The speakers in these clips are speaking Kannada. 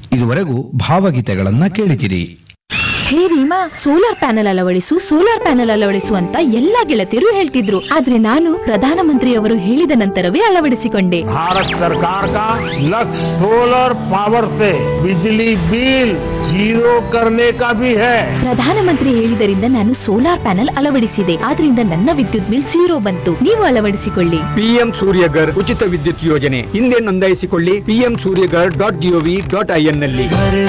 ಇದುವರೆಗೂ ಭಾವಗೀತೆಗಳನ್ನ ಕೇಳಿದಿರಿ. ಹೇ ರೀಮಾ, ಸೋಲಾರ್ ಪ್ಯಾನೆಲ್ ಅಳವಡಿಸು ಅಂತ ಎಲ್ಲಾ ಗೆಳತಿಯರು ಹೇಳ್ತಿದ್ರು. ಆದ್ರೆ ನಾನು ಪ್ರಧಾನಮಂತ್ರಿಯವರು ಹೇಳಿದ ನಂತರವೇ ಅಳವಡಿಸಿಕೊಂಡೆ. भारत सरकार का लक्ष्य सोलर पावर से बिजली बिल जीरो करने का भी है. ಪ್ರಧಾನಮಂತ್ರಿ ಹೇಳಿದರಿಂದ ನಾನು ಸೋಲಾರ್ ಪ್ಯಾನೆಲ್ ಅಳವಡಿಸಿದೆ. ಆದ್ರಿಂದ ನನ್ನ ವಿದ್ಯುತ್ ಬಿಲ್ 0 ಬಂತು. ನೀವು ಅಳವಡಿಸಿಕೊಳ್ಳಿ. ಪಿಎಂ ಸೂರ್ಯಗರ್ ಉಚಿತ ವಿದ್ಯುತ್ ಯೋಜನೆ ಹಿಂದೆ ನೋಂದಾಯಿಸಿಕೊಳ್ಳಿ. pmsuryagar.gov.in ನಲ್ಲಿ.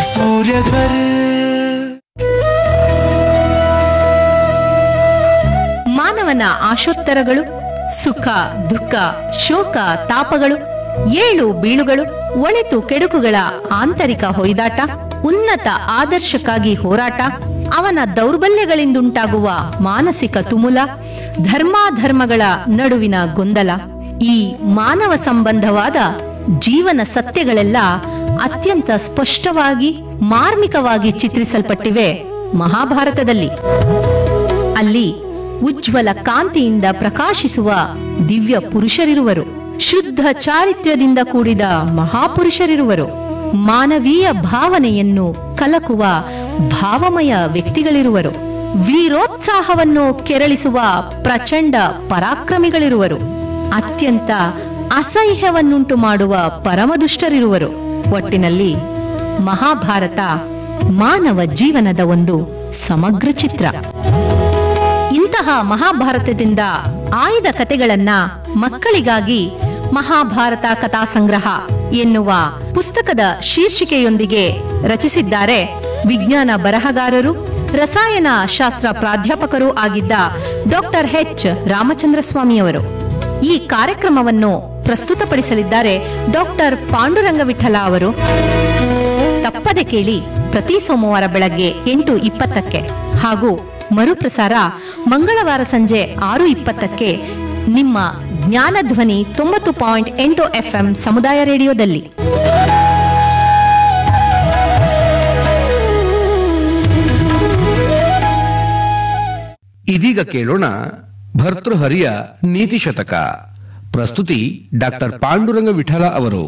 ಮಾನವನ ಆಶೋತ್ತರಗಳು, ಸುಖ ದುಃಖ ಶೋಕ ತಾಪಗಳು, ಏಳು ಬೀಳುಗಳು, ಒಳಿತು ಕೆಡುಕುಗಳ ಆಂತರಿಕ ಹೊಯ್ದಾಟ, ಉನ್ನತ ಆದರ್ಶಕ್ಕಾಗಿ ಹೋರಾಟ, ಅವನ ದೌರ್ಬಲ್ಯಗಳಿಂದುಂಟಾಗುವ ಮಾನಸಿಕ ತುಮುಲ, ಧರ್ಮಾಧರ್ಮಗಳ ನಡುವಿನ ಗೊಂದಲ, ಈ ಮಾನವ ಸಂಬಂಧವಾದ ಜೀವನ ಸತ್ಯಗಳೆಲ್ಲ ಅತ್ಯಂತ ಸ್ಪಷ್ಟವಾಗಿ ಮಾರ್ಮಿಕವಾಗಿ ಚಿತ್ರಿಸಲ್ಪಟ್ಟಿವೆ ಮಹಾಭಾರತದಲ್ಲಿ. ಅಲ್ಲಿ ಉಜ್ವಲ ಕಾಂತಿಯಿಂದ ಪ್ರಕಾಶಿಸುವ ದಿವ್ಯ ಪುರುಷರಿರುವರು, ಶುದ್ಧ ಚಾರಿತ್ರ್ಯದಿಂದ ಕೂಡಿದ ಮಹಾಪುರುಷರಿರುವರು, ಮಾನವೀಯ ಭಾವನೆಯನ್ನು ಕಲಕುವ ಭಾವಮಯ ವ್ಯಕ್ತಿಗಳಿರುವರು, ವೀರೋತ್ಸಾಹವನ್ನು ಕೆರಳಿಸುವ ಪ್ರಚಂಡ ಪರಾಕ್ರಮಿಗಳಿರುವರು, ಅತ್ಯಂತ ಅಸಹ್ಯವನ್ನುಂಟು ಮಾಡುವ ಪರಮದುಷ್ಟರಿರುವರು. ಒಟ್ಟಿನಲ್ಲಿ ಮಹಾಭಾರತ ಮಾನವ ಜೀವನದ ಒಂದು ಸಮಗ್ರ ಚಿತ್ರ. ಇಂತಹ ಮಹಾಭಾರತದಿಂದ ಆಯ್ದ ಕಥೆಗಳನ್ನ ಮಕ್ಕಳಿಗಾಗಿ ಮಹಾಭಾರತ ಕಥಾ ಸಂಗ್ರಹ ಎನ್ನುವ ಪುಸ್ತಕದ ಶೀರ್ಷಿಕೆಯೊಂದಿಗೆ ರಚಿಸಿದ್ದಾರೆ ವಿಜ್ಞಾನ ಬರಹಗಾರರು, ರಸಾಯನ ಶಾಸ್ತ್ರ ಪ್ರಾಧ್ಯಾಪಕರೂ ಆಗಿದ್ದ ಡಾಕ್ಟರ್ ಎಚ್ ರಾಮಚಂದ್ರ ಸ್ವಾಮಿಯವರು. ಈ ಕಾರ್ಯಕ್ರಮವನ್ನು ಪ್ರಸ್ತುತಪಡಿಸಲಿದ್ದಾರೆ ಡಾಕ್ಟರ್ ಪಾಂಡುರಂಗ ವಿಠಲ ಅವರು. ತಪ್ಪದೆ ಕೇಳಿ, ಪ್ರತಿ ಸೋಮವಾರ ಬೆಳಗ್ಗೆ 8:20 ಹಾಗೂ ಮರುಪ್ರಸಾರ ಮಂಗಳವಾರ ಸಂಜೆ 6:20 ನಿಮ್ಮ ಜ್ಞಾನಧ್ವನಿ 90.8 FM ಸಮುದಾಯ ರೇಡಿಯೋದಲ್ಲಿ. ಇದೀಗ ಕೇಳೋಣ ಭರ್ತೃಹರಿಯ ನೀತಿ ಶತಕ. ಪ್ರಸ್ತುತಿ ಡಾಕ್ಟರ್ ಪಾಂಡುರಂಗ ವಿಠಲ ಅವರು.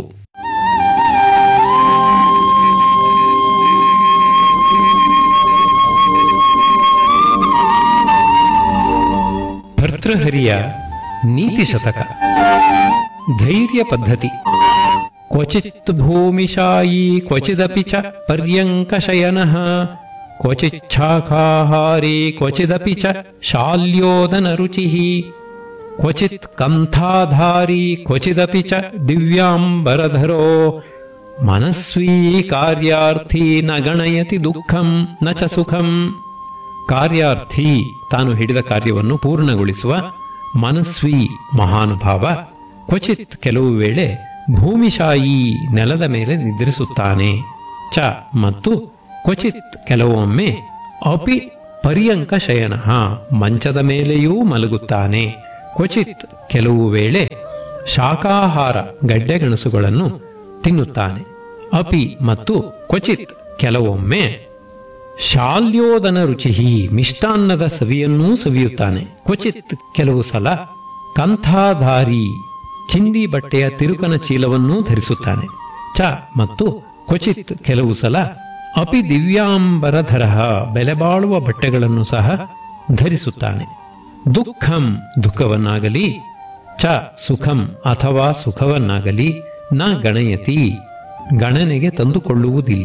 ಭರ್ತೃಹರಿಯ ನೀತಿ ಶತಕ. ಧೈರ್ಯ ಪದ್ಧತಿ. ಕ್ವಚಿತ್ ಭೂಮಿಶಾಯೀ ಕ್ವಚಿದಪಿ ಚ ಪರ್ಯಂಕಶಯನಃ ಕ್ವಚಿಚ್ಛಾಖಾಹಾರಿ ಕ್ವಚಿದಪಿ ಚ ಶಾಲ್ಯೋದನ ರುಚಿಃ ಕ್ವಚಿತ್ ಕಂಥಾಧಾರಿ ಕ್ವಚಿದಪಿ ಚ ದಿವ್ಯಾಂಬರಧರೋ ಮನಸ್ವೀ ಕಾರ್ಯಾರ್ಥಿ ನ ಗಣಯತಿ ದುಃಖಂ ನ ಚ ಸುಖಂ. ಕಾರ್ಯಾರ್ಥಿ ತಾನು ಹಿಡಿದ ಕಾರ್ಯವನ್ನು ಪೂರ್ಣಗೊಳಿಸುವ, ಮನಸ್ವಿ ಮಹಾನುಭಾವ, ಕ್ವಚಿತ್ ಕೆಲವು ವೇಳೆ ಭೂಮಿಶಾಯಿ ನೆಲದ ಮೇಲೆ ನಿದ್ರಿಸುತ್ತಾನೆ, ಚ ಮತ್ತು ಕ್ವಚಿತ್ ಕೆಲವೊಮ್ಮೆ ಅಪಿ ಪರ್ಯಂಕ ಶಯನ ಮಂಚದ ಮೇಲೆಯೂ ಮಲಗುತ್ತಾನೆ, ಕ್ವಚಿತ್ ಕೆಲವು ವೇಳೆ ಶಾಕಾಹಾರ ಗಡ್ಡೆಗೆಣಸುಗಳನ್ನು ತಿನ್ನುತ್ತಾನೆ, ಅಪಿ ಮತ್ತು ಕ್ವಚಿತ್ ಕೆಲವೊಮ್ಮೆ ಶಾಲ್ಯೋದನ ರುಚಿಹಿ ಮಿಷ್ಟಾನ್ನದ ಸವಿಯನ್ನೂ ಸವಿಯುತ್ತಾನೆ, ಕ್ವಚಿತ್ ಕೆಲವು ಸಲ ಕಂಥಾಧಾರಿ ಚಿಂದಿ ಬಟ್ಟೆಯ ತಿರುಕನ ಚೀಲವನ್ನೂ ಧರಿಸುತ್ತಾನೆ, ಚ ಮತ್ತು ಕ್ವಚಿತ್ ಕೆಲವು ಸಲ ಅಪಿ ದಿವ್ಯಾಂಬರಧರ ಬೆಲೆಬಾಳುವ ಬಟ್ಟೆಗಳನ್ನು ಸಹ ಧರಿಸುತ್ತಾನೆ. ದುಃಖಂ ದುಃಖವನ್ನಾಗಲಿ, ಚ ಸುಖಂ ಅಥವಾ ಸುಖವನ್ನಾಗಲಿ ನ ಗಣಯತಿ ಗಣನೆಗೆ ತಂದುಕೊಳ್ಳುವುದಿಲ್ಲ.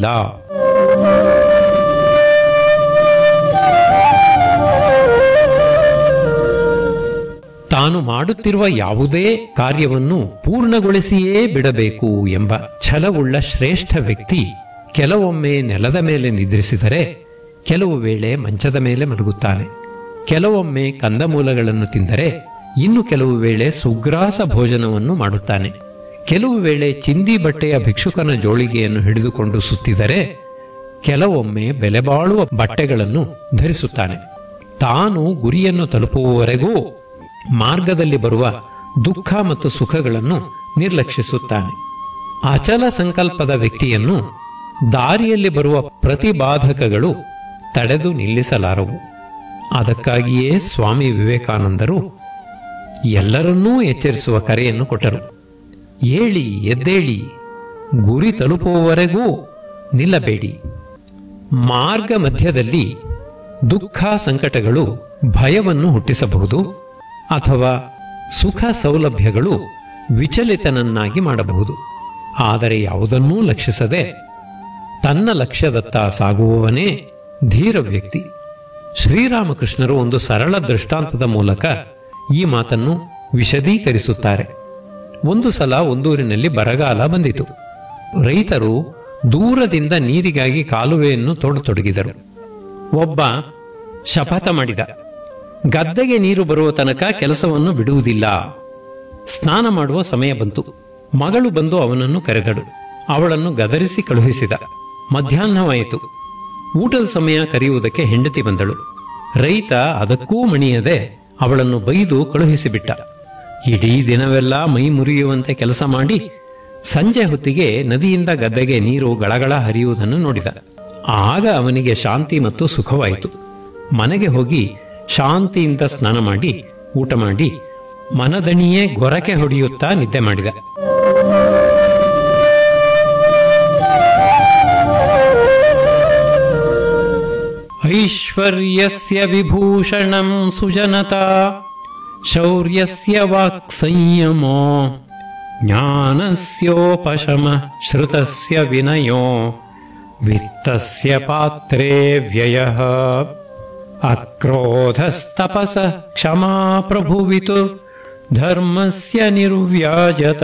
ತಾನು ಮಾಡುತ್ತಿರುವ ಯಾವುದೇ ಕಾರ್ಯವನ್ನು ಪೂರ್ಣಗೊಳಿಸಿಯೇ ಬಿಡಬೇಕು ಎಂಬ ಛಲವುಳ್ಳ ಶ್ರೇಷ್ಠ ವ್ಯಕ್ತಿ ಕೆಲವೊಮ್ಮೆ ನೆಲದ ಮೇಲೆ ನಿದ್ರಿಸಿದರೆ, ಕೆಲವು ವೇಳೆ ಮಂಚದ ಮೇಲೆ ಮಲಗುತ್ತಾನೆ, ಕೆಲವೊಮ್ಮೆ ಕಂದಮೂಲಗಳನ್ನು ತಿಂದರೆ, ಇನ್ನು ಕೆಲವು ವೇಳೆ ಸುಗ್ರಾಸ ಭೋಜನವನ್ನು ಮಾಡುತ್ತಾನೆ, ಕೆಲವು ವೇಳೆ ಚಿಂದಿ ಬಟ್ಟೆಯ ಭಿಕ್ಷುಕನ ಜೋಳಿಗೆಯನ್ನು ಹಿಡಿದುಕೊಂಡು ಸುತ್ತಿದರೆ, ಕೆಲವೊಮ್ಮೆ ಬೆಲೆಬಾಳುವ ಬಟ್ಟೆಗಳನ್ನು ಧರಿಸುತ್ತಾನೆ. ತಾನು ಗುರಿಯನ್ನು ತಲುಪುವವರೆಗೂ ಮಾರ್ಗದಲ್ಲಿ ಬರುವ ದುಃಖ ಮತ್ತು ಸುಖಗಳನ್ನು ನಿರ್ಲಕ್ಷಿಸುತ್ತಾನೆ. ಅಚಲ ಸಂಕಲ್ಪದ ವ್ಯಕ್ತಿಯನ್ನು ದಾರಿಯಲ್ಲಿ ಬರುವ ಪ್ರತಿಬಾಧಕಗಳು ತಡೆದು ನಿಲ್ಲಿಸಲಾರವು. ಅದಕ್ಕಾಗಿಯೇ ಸ್ವಾಮಿ ವಿವೇಕಾನಂದರು ಎಲ್ಲರನ್ನೂ ಎಚ್ಚರಿಸುವ ಕರೆಯನ್ನು ಕೊಟ್ಟರು. ಏಳಿ ಎದ್ದೇಳಿ, ಗುರಿ ತಲುಪುವವರೆಗೂ ನಿಲ್ಲಬೇಡಿ. ಮಾರ್ಗ ಮಧ್ಯದಲ್ಲಿ ದುಃಖ ಸಂಕಟಗಳು ಭಯವನ್ನು ಹುಟ್ಟಿಸಬಹುದು ಅಥವಾ ಸುಖ ಸೌಲಭ್ಯಗಳು ವಿಚಲಿತನನ್ನಾಗಿ ಮಾಡಬಹುದು. ಆದರೆ ಯಾವುದನ್ನೂ ಲಕ್ಷಿಸದೆ ತನ್ನ ಲಕ್ಷ್ಯದತ್ತ ಸಾಗುವವನೇ ಧೀರ ವ್ಯಕ್ತಿ. ಶ್ರೀರಾಮಕೃಷ್ಣರು ಒಂದು ಸರಳ ದೃಷ್ಟಾಂತದ ಮೂಲಕ ಈ ಮಾತನ್ನು ವಿಶದೀಕರಿಸುತ್ತಾರೆ. ಒಂದು ಸಲ ಒಂದೂರಿನಲ್ಲಿ ಬರಗಾಲ ಬಂದಿತು. ರೈತರು ದೂರದಿಂದ ನೀರಿಗಾಗಿ ಕಾಲುವೆಯನ್ನು ತೋಡತೊಡಗಿದರು. ಒಬ್ಬ ಶಪಥ ಮಾಡಿದ, ಗದ್ದೆಗೆ ನೀರು ಬರುವ ತನಕ ಕೆಲಸವನ್ನು ಬಿಡುವುದಿಲ್ಲ. ಸ್ನಾನ ಮಾಡುವ ಸಮಯ ಬಂತು. ಮಗಳು ಬಂದು ಅವನನ್ನು ಕರೆದಳು. ಅವಳನ್ನು ಗದರಿಸಿ ಕಳುಹಿಸಿದ. ಮಧ್ಯಾಹ್ನವಾಯಿತು. ಊಟದ ಸಮಯ ಕರೆಯುವುದಕ್ಕೆ ಹೆಂಡತಿ ಬಂದಳು. ರೈತ ಅದಕ್ಕೂ ಮಣಿಯದೆ ಅವಳನ್ನು ಬೈದು ಕಳುಹಿಸಿಬಿಟ್ಟ. ಇಡೀ ದಿನವೆಲ್ಲ ಮೈ ಮುರಿಯುವಂತೆ ಕೆಲಸ ಮಾಡಿ ಸಂಜೆ ಹೊತ್ತಿಗೆ ನದಿಯಿಂದ ಗದ್ದೆಗೆ ನೀರು ಗಳಗಳ ಹರಿಯುವುದನ್ನು ನೋಡಿದ. ಆಗ ಅವನಿಗೆ ಶಾಂತಿ ಮತ್ತು ಸುಖವಾಯಿತು. ಮನೆಗೆ ಹೋಗಿ ಶಾಂತಿಯಿಂದ ಸ್ನಾನ ಮಾಡಿ ಊಟ ಮಾಡಿ ಮನದಣಿಯೇ ಗೊರಕೆ ಹೊಡೆಯುತ್ತಾ ನಿದ್ದೆ ಮಾಡಿದ. ಐಶ್ವರ್ಯಸ್ಯ ವಿಭೂಷಣಂ ಸುಜನತಾ ಶೌರ್ಯಸ್ಯ ವಾಕ್ ಸಂಯಮೋ ಜ್ಞಾನಸ್ಯೋಪಶಮ ಶ್ರುತಸ್ಯ ವಿನಯೋ ವಿತ್ತಸ್ಯ ಪಾತ್ರೇ ವ್ಯಯಃ ಅಕ್ರೋಧಸ್ತಪಸ ಕ್ಷಮಾ ಪ್ರಭುವಿತು ಧರ್ಮಸ್ಯ ನಿರ್ವ್ಯಾಜತ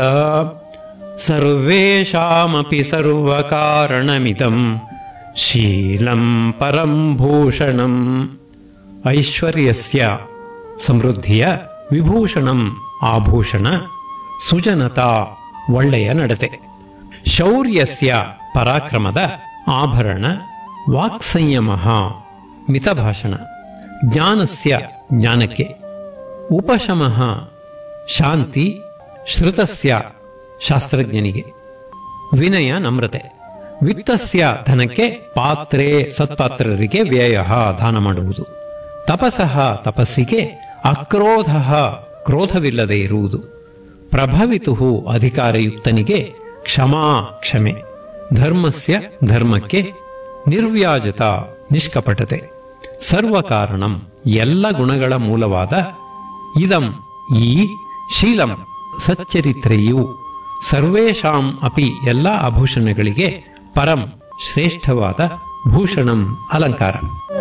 ಸರ್ವೇಷಾಮಪಿ ಸರ್ವಕಾರಣಮಿದಂ ಶೀಲಂ ಪರಂ ಭೂಷಣಂ. ಐಶ್ವರ್ಯಸ್ಯ ಸಮೃದ್ಧಿಯ, ವಿಭೂಷಣಂ ಆಭೂಷಣ, ಸುಜನತಾ ಒಳ್ಳೆಯ ನಡತೆ, ಶೌರ್ಯಸ್ಯ ಪರಾಕ್ರಮದ ಆಭರಣ, ವಾಕ್ಸಂಯಮ ಮಿತಭಾಷಣ, ಜ್ಞಾನಸ್ಯ ಜ್ಞಾನಕ್ಕೆ, ಉಪಶಮಃ ಶಾಂತಿ, ಶ್ರುತಸ್ಯ ಶಾಸ್ತ್ರಜ್ಞನಿಗೆ, ವಿನಯ ನಮ್ರತೆ, ವಿತ್ತಸ್ಯ ಧನಕ್ಕೆ, ಪಾತ್ರೆ ಸತ್ಪಾತ್ರರಿಗೆ, ವ್ಯಯ ದಾನ ಮಾಡುವುದು, ತಪಸಃ ತಪಸ್ಸಿಗೆ, ಅಕ್ರೋಧ ಕ್ರೋಧವಿಲ್ಲದೆ ಇರುವುದು, ಪ್ರಭವಿತು ಅಧಿಕಾರಯುಕ್ತನಿಗೆ, ಕ್ಷಮಾ ಕ್ಷಮೆ, ಧರ್ಮಸ್ಯ ಧರ್ಮಕ್ಕೆ, ನಿರ್ವ್ಯಾಜತ ನಿಷ್ಕಪಟತೆ, ಸರ್ವಕಾರಣಂ ಎಲ್ಲ ಗುಣಗಳ ಮೂಲವಾದ, ಇದಂ ಈ, ಶೀಲಂ ಸಚ್ಚರಿತ್ರೆಯು, ಸರ್ವೇಷಾಂ ಅಪಿ ಎಲ್ಲ ಆಭೂಷಣಗಳಿಗೆ, ಪರಂ ಶ್ರೇಷ್ಠವಾದ, ಭೂಷಣಂ ಅಲಂಕಾರ.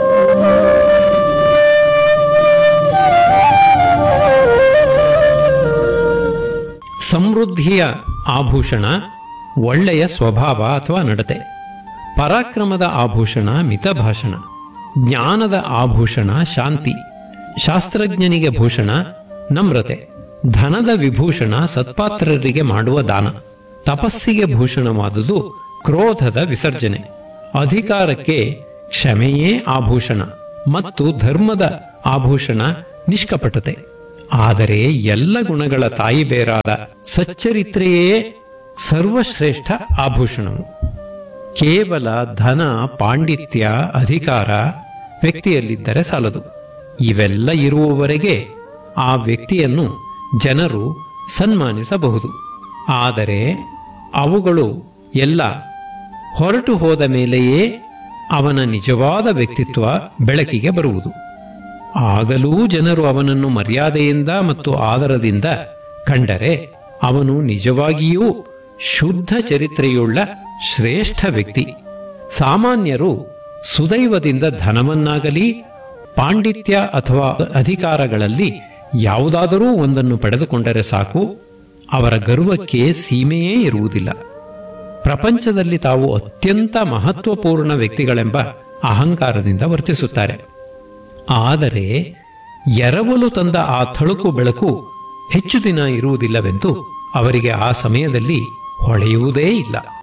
ಸಮೃದ್ಧಿಯ ಆಭೂಷಣ ಒಳ್ಳೆಯ ಸ್ವಭಾವ ಅಥವಾ ನಡತೆ, ಪರಾಕ್ರಮದ ಆಭೂಷಣ ಮಿತಭಾಷಣ, ಜ್ಞಾನದ ಆಭೂಷಣ ಶಾಂತಿ, ಶಾಸ್ತ್ರಜ್ಞನಿಗೆ ಭೂಷಣ ನಮ್ರತೆ, ಧನದ ವಿಭೂಷಣ ಸತ್ಪಾತ್ರರಿಗೆ ಮಾಡುವ ದಾನ, ತಪಸ್ಸಿಗೆ ಭೂಷಣವಾದುದು ಕ್ರೋಧದ ವಿಸರ್ಜನೆ, ಅಧಿಕಾರಕ್ಕೆ ಕ್ಷಮೆಯೇ ಆಭೂಷಣ ಮತ್ತು ಧರ್ಮದ ಆಭೂಷಣ ನಿಷ್ಕಪಟತೆ. ಆದರೆ ಎಲ್ಲ ಗುಣಗಳ ತಾಯಿ ಬೇರಾದ ಸಚ್ಚರಿತ್ರೆಯೇ ಸರ್ವಶ್ರೇಷ್ಠ ಆಭೂಷಣವು. ಕೇವಲ ಧನ, ಪಾಂಡಿತ್ಯ, ಅಧಿಕಾರ ವ್ಯಕ್ತಿಯಲ್ಲಿದ್ದರೆ ಸಾಲದು. ಇವೆಲ್ಲ ಇರುವವರೆಗೆ ಆ ವ್ಯಕ್ತಿಯನ್ನು ಜನರು ಸನ್ಮಾನಿಸಬಹುದು. ಆದರೆ ಅವುಗಳು ಎಲ್ಲ ಹೊರಟು ಹೋದ ಮೇಲೆಯೇ ಅವನ ನಿಜವಾದ ವ್ಯಕ್ತಿತ್ವ ಬೆಳಕಿಗೆ ಬರುವುದು. ಆಗಲೂ ಜನರು ಅವನನ್ನು ಮರ್ಯಾದೆಯಿಂದ ಮತ್ತು ಆದರದಿಂದ ಕಂಡರೆ ಅವನು ನಿಜವಾಗಿಯೂ ಶುದ್ಧ ಚರಿತ್ರೆಯುಳ್ಳ ಶ್ರೇಷ್ಠ ವ್ಯಕ್ತಿ. ಸಾಮಾನ್ಯರು ಸುದೈವದಿಂದ ಧನವನ್ನಾಗಲಿ ಪಾಂಡಿತ್ಯ ಅಥವಾ ಅಧಿಕಾರಗಳಲ್ಲಿ ಯಾವುದಾದರೂ ಒಂದನ್ನು ಪಡೆದುಕೊಂಡರೆ ಸಾಕು, ಅವರ ಗರ್ವಕ್ಕೆ ಸೀಮೆಯೇ ಇರುವುದಿಲ್ಲ. ಪ್ರಪಂಚದಲ್ಲಿ ತಾವು ಅತ್ಯಂತ ಮಹತ್ವಪೂರ್ಣ ವ್ಯಕ್ತಿಗಳೆಂಬ ಅಹಂಕಾರದಿಂದ ವರ್ತಿಸುತ್ತಾರೆ. ಆದರೆ ಎರವಲು ತಂದ ಆ ಥಳುಕು ಬೆಳಕು ಹೆಚ್ಚು ದಿನ ಇರುವುದಿಲ್ಲವೆಂದು ಅವರಿಗೆ ಆ ಸಮಯದಲ್ಲಿ ಹೊಳೆಯುವುದೇ ಇಲ್ಲ.